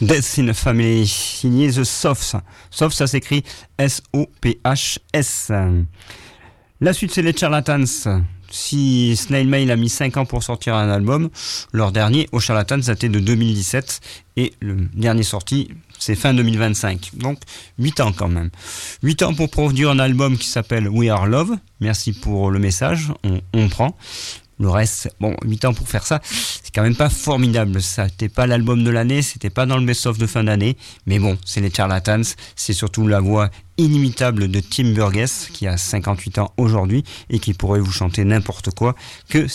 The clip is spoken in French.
Death in a Family, signé The Sophs. Sophs, ça s'écrit S-O-P-H-S. La suite, c'est les Charlatans. Si Snail Mail a mis 5 ans pour sortir un album, leur dernier, aux Charlatans, datait de 2017. Et le dernier sorti, c'est fin 2025. Donc, 8 ans quand même. 8 ans pour produire un album qui s'appelle We Are Love. Merci pour le message, on prend. Le reste, 8 ans pour faire ça, c'est quand même pas formidable. Ça n'était pas l'album de l'année, c'était pas dans le best-of de fin d'année. Mais bon, c'est les Charlatans, c'est surtout la voix inimitable de Tim Burgess, qui a 58 ans aujourd'hui et qui pourrait vous chanter n'importe quoi, que